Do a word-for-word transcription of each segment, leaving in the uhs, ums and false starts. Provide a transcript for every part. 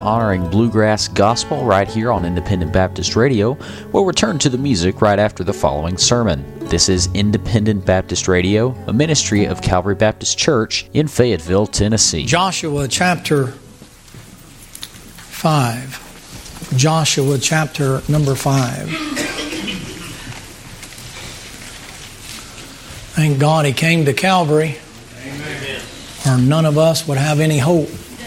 Honoring bluegrass gospel right here on Independent Baptist Radio. We'll return to the music right after the following sermon. This is Independent Baptist Radio, a ministry of Calvary Baptist Church in Fayetteville, Tennessee. Joshua chapter five. Joshua chapter number five. Thank God he came to Calvary, Amen. Or none of us would have any hope.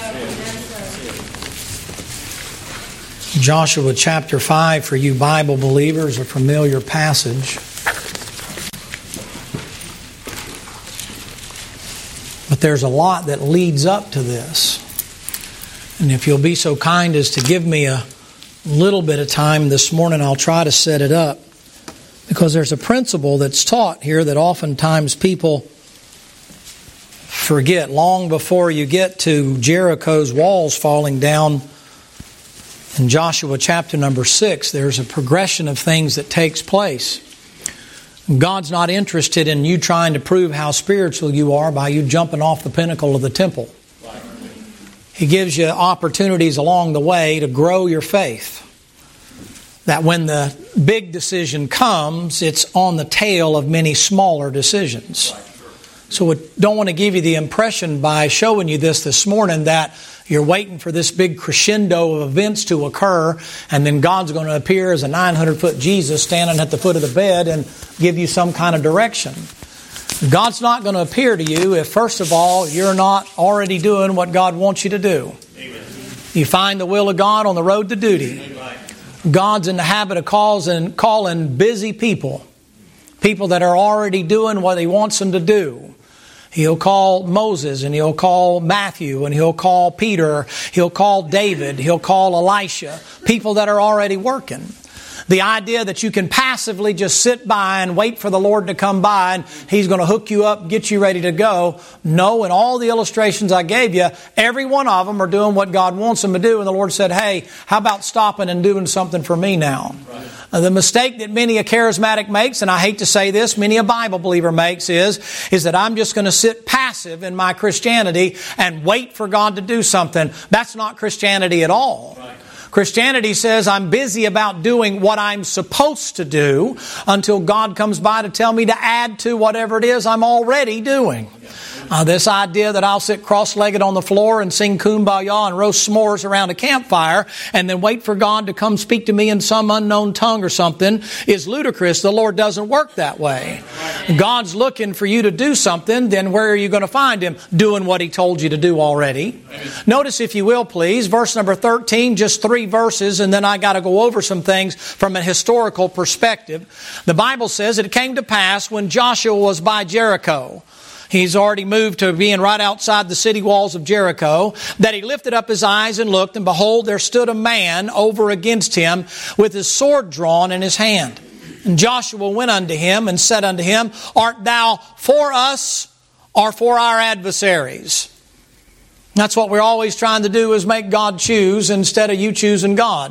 Joshua chapter five, for you Bible believers, a familiar passage. But there's a lot that leads up to this. And if you'll be so kind as to give me a little bit of time this morning, I'll try to set it up. Because there's a principle that's taught here that oftentimes people forget. Long before you get to Jericho's walls falling down, in Joshua chapter number six, there's a progression of things that takes place. God's not interested in you trying to prove how spiritual you are by you jumping off the pinnacle of the temple. He gives you opportunities along the way to grow your faith. That when the big decision comes, it's on the tail of many smaller decisions. So I don't want to give you the impression by showing you this this morning that you're waiting for this big crescendo of events to occur, and then God's going to appear as a nine hundred foot Jesus standing at the foot of the bed and give you some kind of direction. God's not going to appear to you if, first of all, you're not already doing what God wants you to do. Amen. You find the will of God on the road to duty. Amen. God's in the habit of calling, calling busy people, people that are already doing what He wants them to do. He'll call Moses, and He'll call Matthew, and He'll call Peter, He'll call David, He'll call Elisha, people that are already working. The idea that you can passively just sit by and wait for the Lord to come by and He's going to hook you up, get you ready to go. No, in all the illustrations I gave you, every one of them are doing what God wants them to do. And the Lord said, hey, how about stopping and doing something for me now? Right. Uh, the mistake that many a charismatic makes, and I hate to say this, many a Bible believer makes is, is that I'm just going to sit passive in my Christianity and wait for God to do something. That's not Christianity at all. Right. Christianity says I'm busy about doing what I'm supposed to do until God comes by to tell me to add to whatever it is I'm already doing. Uh, this idea that I'll sit cross-legged on the floor and sing Kumbaya and roast s'mores around a campfire and then wait for God to come speak to me in some unknown tongue or something is ludicrous. The Lord doesn't work that way. God's looking for you to do something, then where are you going to find Him? Doing what He told you to do already. Notice, if you will, please, verse number thirteen, just three verses, and then I got to go over some things from a historical perspective. The Bible says, it came to pass when Joshua was by Jericho. He's already moved to being right outside the city walls of Jericho, that he lifted up his eyes and looked, and behold, there stood a man over against him with his sword drawn in his hand. And Joshua went unto him and said unto him, art thou for us or for our adversaries? That's what we're always trying to do, is make God choose instead of you choosing God.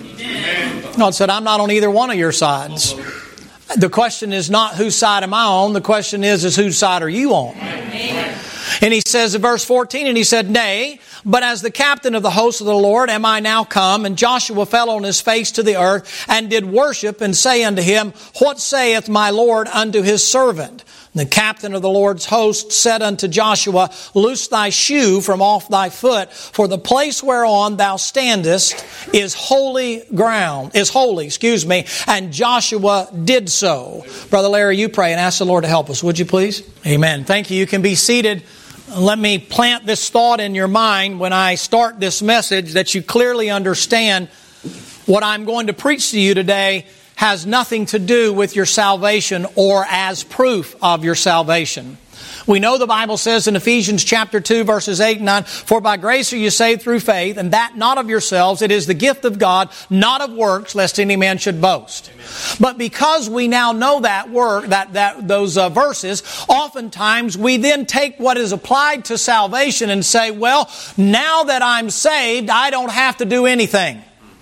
God said, I'm not on either one of your sides. The question is not whose side am I on. The question is, is whose side are you on? Amen. And he says in verse fourteen, and he said, nay, but as the captain of the host of the Lord am I now come. And Joshua fell on his face to the earth and did worship and say unto him, what saith my Lord unto his servant? And the captain of the Lord's host said unto Joshua, loose thy shoe from off thy foot, for the place whereon thou standest is holy ground, is holy, excuse me. And Joshua did so. Brother Larry, you pray and ask the Lord to help us, would you please? Amen. Thank you. You can be seated. Let me plant this thought in your mind when I start this message, that you clearly understand what I'm going to preach to you today has nothing to do with your salvation or as proof of your salvation. We know the Bible says in Ephesians chapter two, verses eight and nine, for by grace are you saved through faith, and that not of yourselves, it is the gift of God, not of works, lest any man should boast. Amen. But because we now know that word, that, that those uh, verses, oftentimes we then take what is applied to salvation and say, well, now that I'm saved, I don't have to do anything.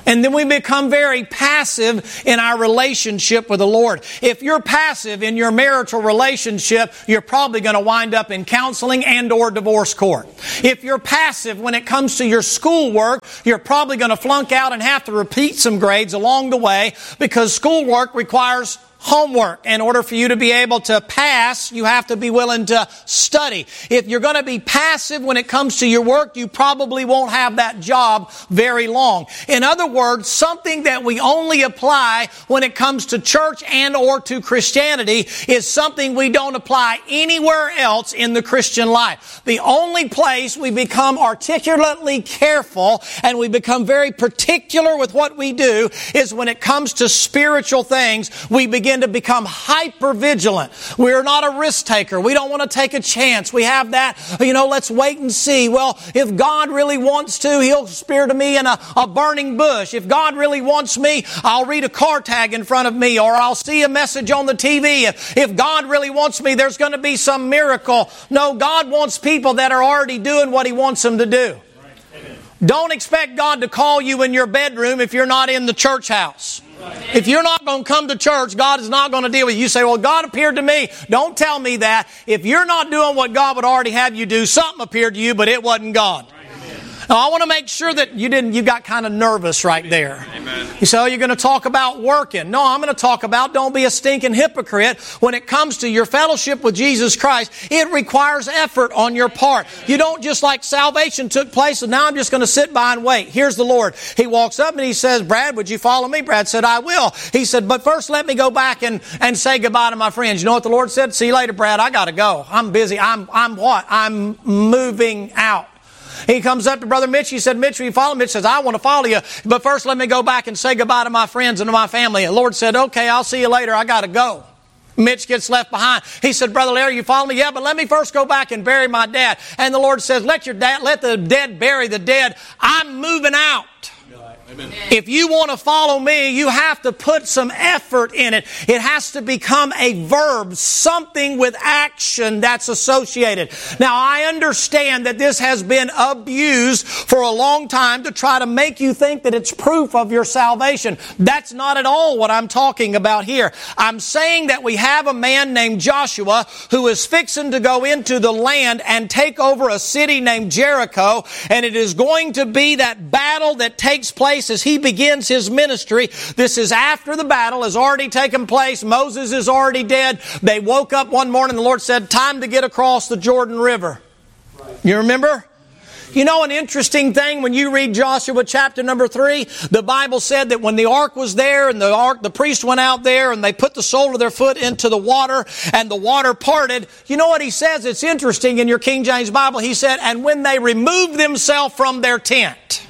And then we become very passive in our relationship with the Lord. If you're passive in your marital relationship, you're probably going to wind up in counseling and or divorce court. If you're passive when it comes to your schoolwork, you're probably going to flunk out and have to repeat some grades along the way, because schoolwork requires homework. In order for you to be able to pass, you have to be willing to study. If you're going to be passive when it comes to your work, you probably won't have that job very long. In other words, something that we only apply when it comes to church and or to Christianity is something we don't apply anywhere else in the Christian life. The only place we become articulately careful and we become very particular with what we do is when it comes to spiritual things. We begin to become hyper vigilant. We're not a risk taker. We don't want to take a chance. We have that, you know, let's wait and see. Well, if God really wants to, He'll spear to me in a, a burning bush. If God really wants me, I'll read a car tag in front of me, or I'll see a message on the T V. If, if God really wants me, there's going to be some miracle. No, God wants people that are already doing what He wants them to do. Don't expect God to call you in your bedroom if you're not in the church house. If you're not going to come to church, God is not going to deal with you. You say, well, God appeared to me. Don't tell me that. If you're not doing what God would already have you do, something appeared to you, but it wasn't God. Now, I want to make sure that you didn't, you got kind of nervous right there. Amen. You say, oh, you're going to talk about working. No, I'm going to talk about don't be a stinking hypocrite. When it comes to your fellowship with Jesus Christ, it requires effort on your part. You don't just like salvation took place and now I'm just going to sit by and wait. Here's the Lord. He walks up and He says, Brad, would you follow me? Brad said, I will. He said, but first let me go back and, and say goodbye to my friends. You know what the Lord said? See you later, Brad. I got to go. I'm busy. I'm, I'm what? I'm moving out. He comes up to Brother Mitch. He said, Mitch, will you follow? Mitch says, I want to follow you. But first let me go back and say goodbye to my friends and to my family. And the Lord said, okay, I'll see you later. I got to go. Mitch gets left behind. He said, Brother Larry, you follow me? Yeah, but let me first go back and bury my dad. And the Lord says, let your dad, let the dead bury the dead. I'm moving out. Amen. If you want to follow me, you have to put some effort in it. It has to become a verb, something with action that's associated. Now, I understand that this has been abused for a long time to try to make you think that it's proof of your salvation. That's not at all what I'm talking about here. I'm saying that we have a man named Joshua who is fixing to go into the land and take over a city named Jericho, and it is going to be that battle that takes place as he begins his ministry. This is after the battle has already taken place. Moses is already dead. They woke up one morning, the Lord said, time to get across the Jordan River. You remember? You know an interesting thing when you read Joshua chapter number three, the Bible said that when the ark was there and the ark, the priest went out there and they put the sole of their foot into the water and the water parted. You know what he says? It's interesting in your King James Bible. He said, and when they removed themselves from their tent,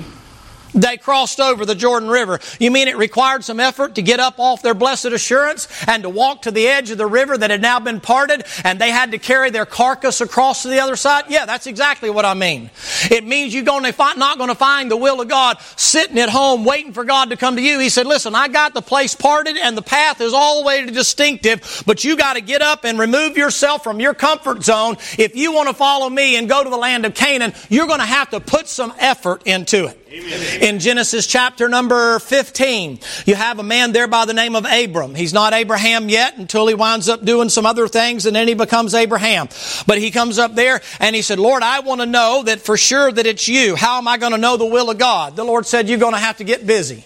they crossed over the Jordan River. You mean it required some effort to get up off their blessed assurance and to walk to the edge of the river that had now been parted, and they had to carry their carcass across to the other side? Yeah, that's exactly what I mean. It means you're going to find, not going to find the will of God sitting at home waiting for God to come to you. He said, listen, I got the place parted and the path is all the way distinctive, but you got to get up and remove yourself from your comfort zone. If you want to follow me and go to the land of Canaan, you're going to have to put some effort into it. Amen. In Genesis chapter number fifteen, you have a man there by the name of Abram. He's not Abraham yet until he winds up doing some other things, and then he becomes Abraham. But he comes up there and he said, Lord, I want to know that for sure that it's you. How am I going to know the will of God? The Lord said, you're going to have to get busy.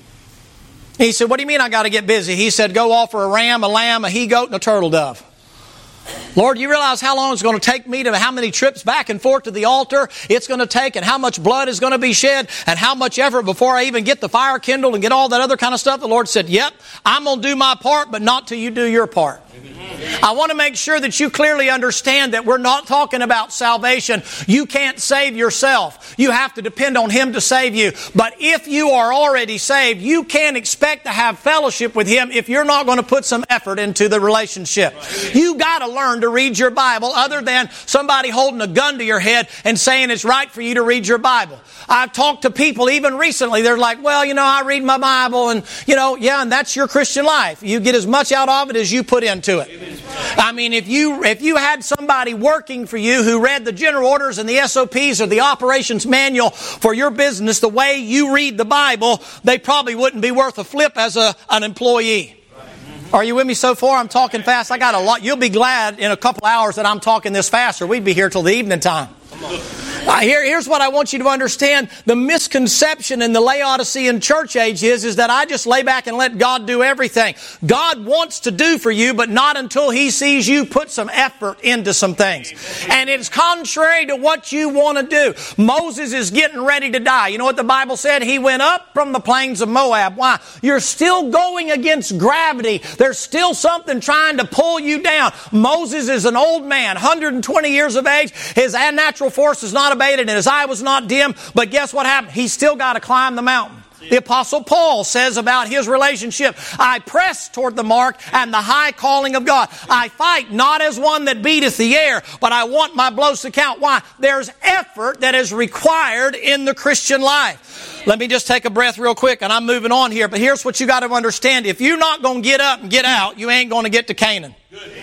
He said, what do you mean I got to get busy? He said, go offer a ram, a lamb, a he-goat, and a turtle dove. Lord, you realize how long it's going to take me to how many trips back and forth to the altar it's going to take, and how much blood is going to be shed, and how much effort before I even get the fire kindled and get all that other kind of stuff? The Lord said, yep, I'm going to do my part, but not till you do your part. I want to make sure that you clearly understand that we're not talking about salvation. You can't save yourself. You have to depend on Him to save you. But if you are already saved, you can't expect to have fellowship with Him if you're not going to put some effort into the relationship. You got to learn to read your Bible other than somebody holding a gun to your head and saying it's right for you to read your Bible. I've talked to people even recently. They're like, well, you know, I read my Bible and, you know, yeah, and that's your Christian life. You get as much out of it as you put into it. I mean, if you if you had somebody working for you who read the general orders and the S O Ps or the operations manual for your business the way you read the Bible, they probably wouldn't be worth a flip as a, an employee. Are you with me so far? I'm talking fast. I got a lot. You'll be glad in a couple hours that I'm talking this fast, or we'd be here till the evening time. Uh, here, here's what I want you to understand. The misconception in the Laodicean church age is, is that I just lay back and let God do everything. God wants to do for you, but not until He sees you put some effort into some things. And it's contrary to what you want to do. Moses is getting ready to die. You know what the Bible said? He went up from the plains of Moab. Why? You're still going against gravity. There's still something trying to pull you down. Moses is an old man, one hundred twenty years of age. His natural force is not abated and his eye was not dim. But guess what happened? He's still got to climb the mountain. The Apostle Paul says about his relationship, I press toward the mark and the high calling of God. I fight not as one that beateth the air, but I want my blows to count. Why? There's effort that is required in the Christian life. Let me just take a breath real quick, and I'm moving on here. But here's what you got to understand. If you're not going to get up and get out, you ain't going to get to Canaan.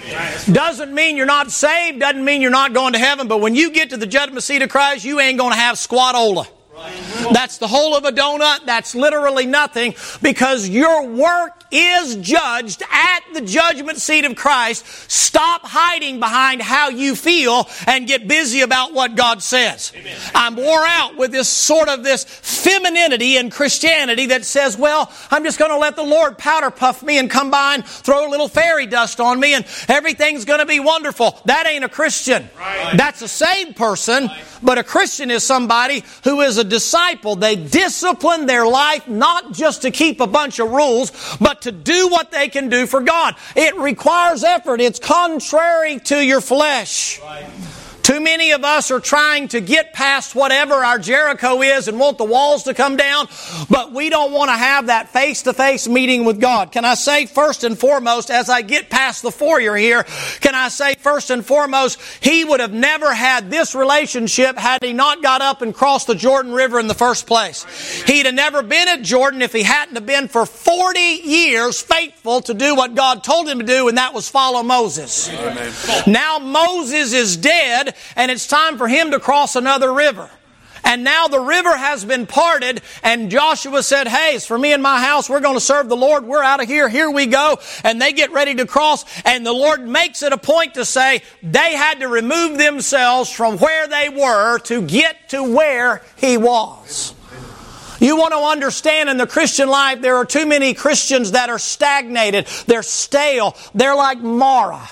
Doesn't mean you're not saved, doesn't mean you're not going to heaven, but when you get to the judgment seat of Christ, you ain't going to have squat-ola. That's the whole of a donut. That's literally nothing, because your work is judged at the judgment seat of Christ. Stop hiding behind how you feel and get busy about what God says. Amen. I'm wore out with this sort of this femininity in Christianity that says, well, I'm just going to let the Lord powder puff me and come by and throw a little fairy dust on me and everything's going to be wonderful. That ain't a Christian. Right. That's a saved person. Right. But a Christian is somebody who is a disciple. They discipline their life not just to keep a bunch of rules, but to do what they can do for God. It requires effort. It's contrary to your flesh. Right. Too many of us are trying to get past whatever our Jericho is and want the walls to come down, but we don't want to have that face-to-face meeting with God. Can I say first and foremost, as I get past the foyer here, can I say first and foremost, he would have never had this relationship had he not got up and crossed the Jordan River in the first place. He'd have never been at Jordan if he hadn't have been for forty years faithful to do what God told him to do, and that was follow Moses. Amen. Now Moses is dead, and it's time for him to cross another river. And now the river has been parted, and Joshua said, hey, it's for me and my house. We're going to serve the Lord. We're out of here. Here we go. And they get ready to cross, and the Lord makes it a point to say they had to remove themselves from where they were to get to where He was. You want to understand in the Christian life, there are too many Christians that are stagnated. They're stale. They're like Marah.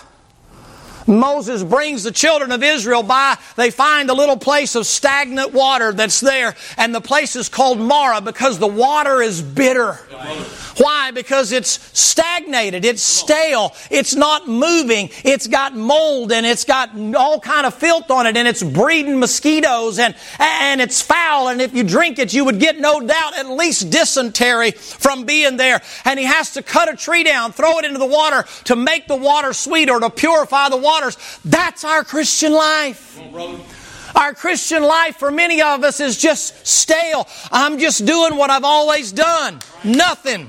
Moses brings the children of Israel by. They find a little place of stagnant water that's there. And the place is called Marah because the water is bitter. Why? Because it's stagnated. It's stale. It's not moving. It's got mold and it's got all kind of filth on it, and it's breeding mosquitoes, and, and it's foul. And if you drink it, you would get no doubt at least dysentery from being there. And he has to cut a tree down, throw it into the water to make the water sweet or to purify the waters. That's our Christian life. Our Christian life for many of us is just stale. I'm just doing what I've always done. Nothing.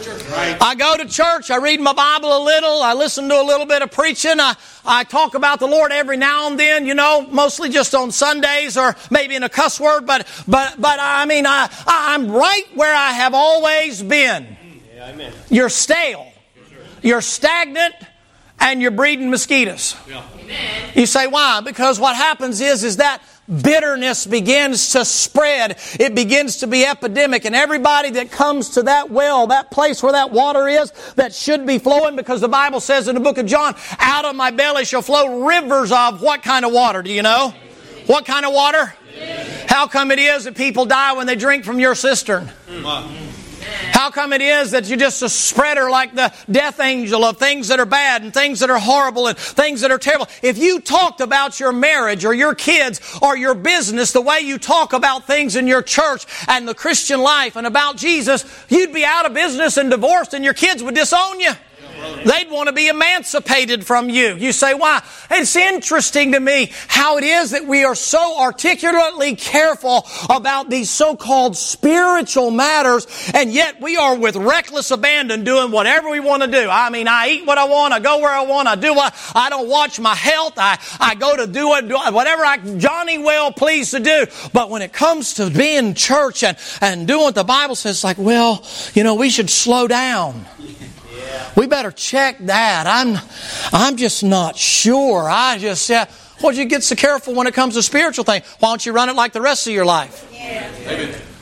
I go to church. I read my Bible a little. I listen to a little bit of preaching. I, I talk about the Lord every now and then, you know, mostly just on Sundays or maybe in a cuss word. But, but, but I mean, I, I'm right where I have always been. Yeah, amen. You're stale. You're stagnant. And you're breeding mosquitoes. Yeah. You say, why? Because what happens is, is that bitterness begins to spread. It begins to be epidemic. And everybody that comes to that well, that place where that water is, that should be flowing, because the Bible says in the book of John, out of my belly shall flow rivers of what kind of water? Do you know? What kind of water? How come it is that people die when they drink from your cistern? How come it is that you're just a spreader like the death angel of things that are bad and things that are horrible and things that are terrible? If you talked about your marriage or your kids or your business the way you talk about things in your church and the Christian life and about Jesus, you'd be out of business and divorced, and your kids would disown you. They'd want to be emancipated from you. You say, why? It's interesting to me how it is that we are so articulately careful about these so-called spiritual matters, and yet we are with reckless abandon doing whatever we want to do. I mean, I eat what I want, I go where I want, I do what I don't watch my health, I, I go to do it, whatever I Johnny well pleased to do. But when it comes to being church and, and doing what the Bible says, it's like, well, you know, we should slow down. We better check that. I'm I'm just not sure. I just, yeah. Well, you get so careful when it comes to spiritual things. Why don't you run it like the rest of your life? Yeah.